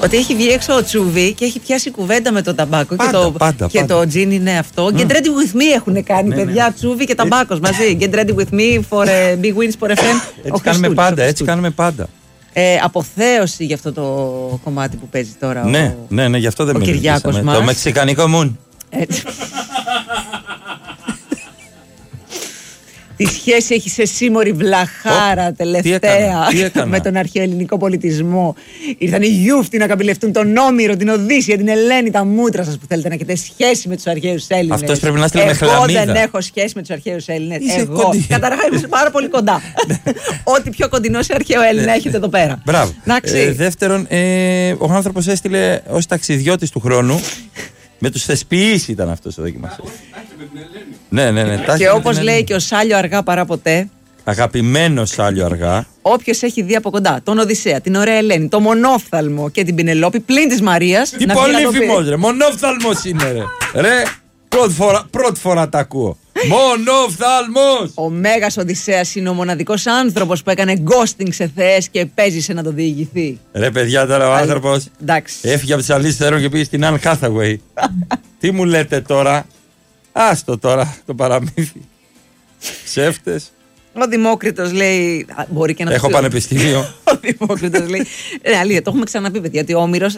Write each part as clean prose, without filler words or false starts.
Ότι έχει βγει έξω ο Τσούβι και έχει πιάσει κουβέντα με το ταμπάκο. Πάντα, και το τζιν είναι αυτό. Get ready with me έχουν κάνει, παιδιά. Τσούβι και ταμπάκος μαζί. Get ready with me for big wins for FM. Έτσι κάνουμε πάντα. Αποθέωση για αυτό το κομμάτι που παίζει τώρα. Ναι, γι' αυτό δεν μιλήσαμε. Το μεξικανικό μουν. Τι σχέση έχει σε σύμμορη βλαχάρα τελευταία με τον αρχαιοελληνικό πολιτισμό. Ήρθαν οι Γιούφτοι να καμπυλευτούν τον Όμηρο, την Οδύσσια, την Ελένη, τα μούτρα σας που θέλετε να έχετε σχέση με τους αρχαίους Έλληνες. Αυτός πρέπει να στείλει με χλαμίδα. Εγώ δεν έχω σχέση με τους αρχαίους Έλληνες. Εγώ. Καταρχάς είμαι πάρα πολύ κοντά. Ό,τι πιο κοντινό σε αρχαίο Έλληνα έχετε εδώ πέρα. Μπράβο. Δεύτερον, ο άνθρωπος έστειλε ως ταξιδιώτης του χρόνου. Με τους θεσποιείς ήταν αυτός ο δοκιμασίας. Ναι. Και όπως λέει και ο Σάλιο Αργά παρά ποτέ. Αγαπημένο Σάλιο Αργά. Όποιος έχει δει από κοντά τον Οδυσσέα, την ωραία Ελένη, το Μονόφθαλμο και την Πινελόπη πλην της Μαρίας. Τι πολύ φημός ρε, Μονόφθαλμος είναι ρε. Πρώτη φορά τα ακούω. Μονόφθαλμος! Ο Μέγας Οδυσσέας είναι ο μοναδικός άνθρωπος που έκανε ghosting σε θεές και επέζησε να το διηγηθεί. Ρε παιδιά, τώρα ο άνθρωπος έφυγε από τις Αλήσεις Θέρων και πήγε στην Anne Hathaway. Τι μου λέτε τώρα? Άστο τώρα το παραμύθι. Ψεύτες. Ο Δημόκριτος λέει. Μπορεί και να έχω πανεπιστήμιο. Ο Δημόκριτος λέει. Αλήθεια, το έχουμε ξαναπεί, παιδιά, ότι ο Όμηρος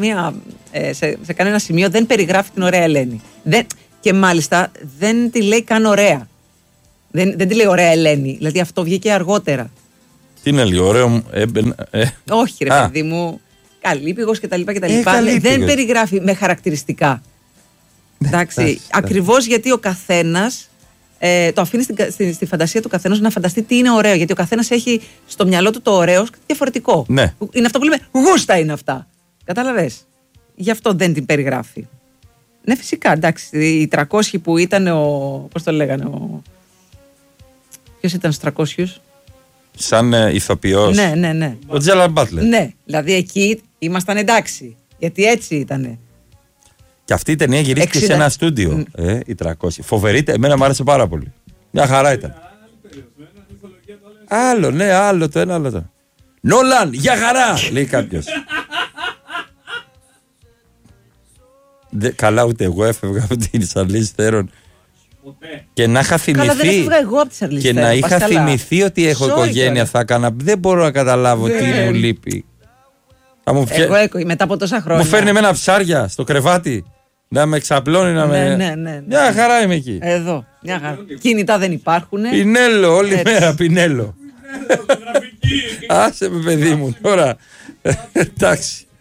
σε κανένα σημείο δεν περιγράφει την ωραία Ελένη. Και μάλιστα δεν τη λέει καν ωραία. Δεν τη λέει ωραία Ελένη. Δηλαδή αυτό βγήκε αργότερα. Τι είναι λίγο ωραίο. Όχι, ρε παιδί μου. Καλύπηγος κτλ. Δεν περιγράφει με χαρακτηριστικά. Εντάξει. Ακριβώς γιατί ο καθένας το αφήνει στη φαντασία του καθενός να φανταστεί τι είναι ωραίο. Γιατί ο καθένας έχει στο μυαλό του το ωραίο διαφορετικό. Ναι. Είναι αυτό που λέμε γούστα είναι αυτά. Κατάλαβες. Γι' αυτό δεν την περιγράφει. Ναι, φυσικά, εντάξει. Οι 300 που ήταν πώς το λέγανε, ποιος ήταν στους 300? Σαν ηθοποιός. Ναι. Ο Τζέλαρντ Μπάτλερ. Ναι, δηλαδή εκεί ήμασταν εντάξει. Γιατί έτσι ήτανε. Και αυτή η ταινία γυρίστηκε σε ένα στούντιο. Οι 300. Φοβερή, εμένα μου άρεσε πάρα πολύ. Μια χαρά ήταν. Άλλο το ένα, άλλο το. Νόλαν, για χαρά, λέει κάποιος. Καλά, ούτε εγώ έφευγα από τις Αλήσεις Θέρων. Και να είχα θυμηθεί. Καλά, δεν έφευγα εγώ από τις Αλήσεις Θέρων. Και να είχα θυμηθεί ότι έχω οικογένεια θα έκανα. Δεν μπορώ να καταλάβω τι μου λείπει. Εγώ μετά από τόσα χρόνια. Μου φέρνει εμένα ψάρια στο κρεβάτι. Να με εξαπλώνει, να με. Ναι. Μια χαρά είμαι εκεί. Εδώ. Μια χαρά. Κινητά δεν υπάρχουν. Πινέλο, όλη μέρα πινέλο. Άσε με, παιδί μου τώρα. Εντάξει.